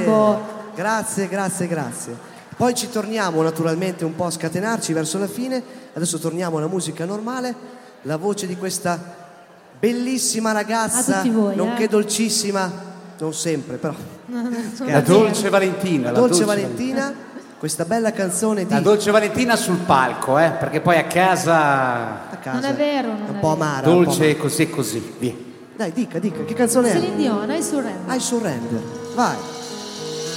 tempo. Grazie. Poi ci torniamo naturalmente un po' a scatenarci verso la fine. Adesso torniamo alla musica normale. La voce di questa bellissima ragazza, A tutti voi, nonché dolcissima, non sempre però. La Dolce Valentina. La Dolce Valentina, questa bella canzone di... La Dolce Valentina sul palco, perché poi a casa Non è vero, non è un è po' vero. amara. dolce così e così, via. Dai, dica, che canzone è? Celine Dion, I Surrender. I Surrender, vai.